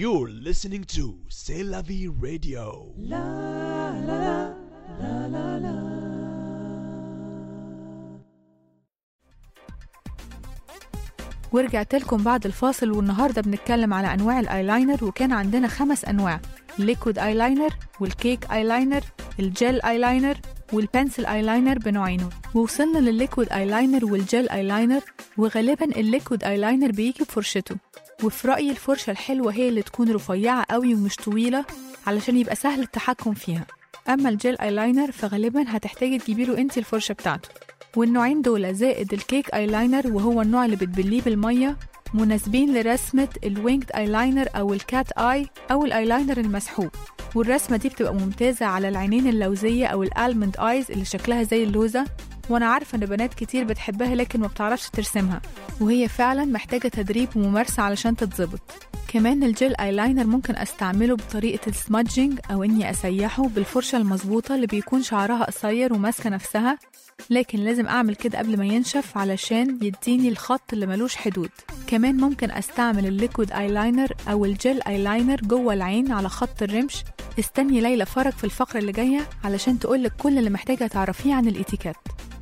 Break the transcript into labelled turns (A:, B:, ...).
A: You're listening to C'est la vie radio.
B: ورجعت لكم بعد الفاصل، والنهاردة بنتكلم على أنواع الآيلاينر، وكان عندنا 5 أنواع: الليكويد آيلاينر والكيك آيلاينر، الجيل آيلاينر، والبنسل آيلاينر بنوعينه. ووصلنا للليكويد آيلاينر والجيل آيلاينر، وغالباً الليكويد آيلاينر بيجي بفرشته، وفي رأيي الفرشة الحلوة هي اللي تكون رفيعة قوي ومش طويلة علشان يبقى سهل التحكم فيها. أما الجيل آيلاينر فغالباً هتحتاجي تجيبيله انتي الفرشة بتاعته. والنوعين دول زائد الكيك آيلاينر وهو النوع اللي بتبليه بالمية مناسبين لرسمة الوينجد آيلاينر أو الكات آي أو الآيلاينر المسحوب، والرسمة دي بتبقى ممتازة على العينين اللوزية أو الألمند آيز اللي شكلها زي اللوزة. وأنا عارفة إن بنات كتير بتحبها لكن ما بتعرفش ترسمها، وهي فعلا محتاجة تدريب وممارسة علشان تتظبط. كمان الجيل آيلاينر ممكن أستعمله بطريقة السمادجينج أو إني أسيحه بالفرشة المظبوطة اللي بيكون شعرها قصير وماسكة نفسها، لكن لازم أعمل كده قبل ما ينشف علشان يديني الخط اللي ملوش حدود. كمان ممكن أستعمل الليكويد آيلاينر أو الجيل آيلاينر جوه العين على خط الرمش. استني ليلى فرج في الفقرة اللي جاية علشان تقولك كل اللي محتاجة تعرفيه عن الإتيكات.